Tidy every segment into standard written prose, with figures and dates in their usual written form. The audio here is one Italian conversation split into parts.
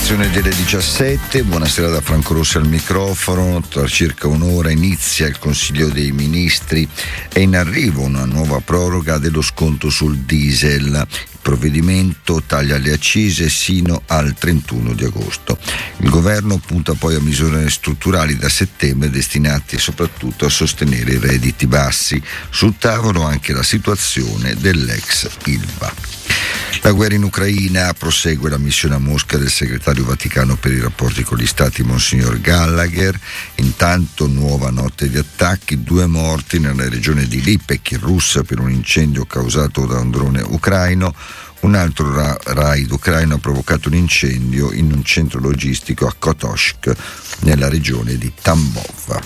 L'informazione delle 17, buonasera da Franco Rossi al microfono. Tra circa un'ora inizia il Consiglio dei Ministri. È in arrivo una nuova proroga dello sconto sul diesel. Il provvedimento taglia le accise sino al 31 di agosto. Il governo punta poi a misure strutturali da settembre destinate soprattutto a sostenere i redditi bassi. Sul tavolo anche la situazione dell'ex Ilva. La guerra in Ucraina, prosegue la missione a Mosca del segretario Vaticano per i rapporti con gli stati Monsignor Gallagher. Intanto nuova notte di attacchi, 2 morti nella regione di Lipetsk in Russia per un incendio causato da un drone ucraino. Un altro raid ucraino ha provocato un incendio in un centro logistico a Kotosk nella regione di Tambov.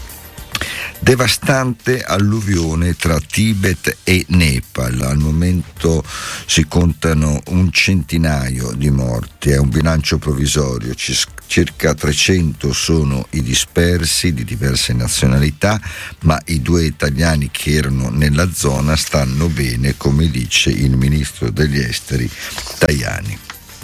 Devastante alluvione tra Tibet e Nepal. Al momento si contano un centinaio di morti, è un bilancio provvisorio, circa 300 sono i dispersi di diverse nazionalità, ma i 2 italiani che erano nella zona stanno bene, come dice il ministro degli esteri Tajani.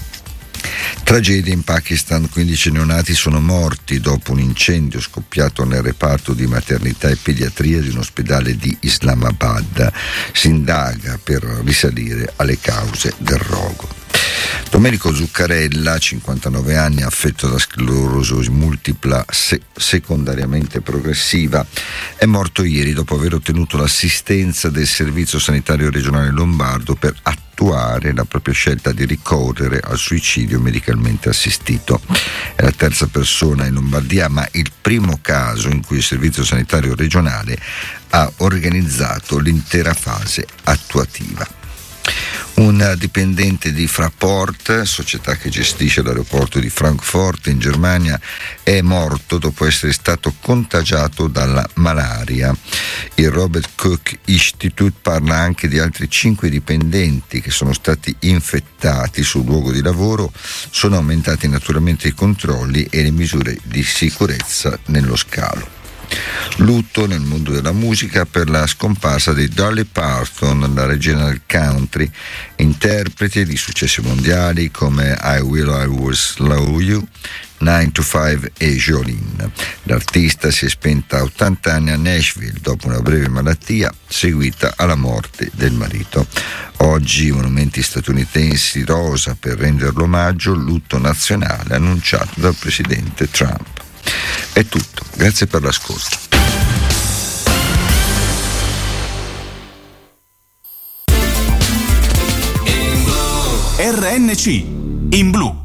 Tragedia in Pakistan, 15 neonati sono morti dopo un incendio scoppiato nel reparto di maternità e pediatria di un ospedale di Islamabad. Si indaga per risalire alle cause del rogo. Domenico Zuccarella, 59 anni, affetto da sclerosi multipla secondariamente progressiva, è morto ieri dopo aver ottenuto l'assistenza del Servizio Sanitario Regionale Lombardo per attuare la propria scelta di ricorrere al suicidio medicalmente assistito. È la terza persona in Lombardia, ma il primo caso in cui il Servizio Sanitario Regionale ha organizzato l'intera fase attuativa. Un dipendente di Fraport, società che gestisce l'aeroporto di Francoforte in Germania, è morto dopo essere stato contagiato dalla malaria. Il Robert Koch Institute parla anche di altri 5 dipendenti che sono stati infettati sul luogo di lavoro. Sono aumentati naturalmente i controlli e le misure di sicurezza nello scalo. Lutto nel mondo della musica per la scomparsa di Dolly Parton, la regina del country, interprete di successi mondiali come I Will Always Love You, 9 to 5 e Jolene. L'artista si è spenta a 80 anni a Nashville dopo una breve malattia seguita alla morte del marito. Oggi i monumenti statunitensi rosa per renderlo omaggio, lutto nazionale annunciato dal presidente Trump. È tutto, grazie per l'ascolto. RNC in blu.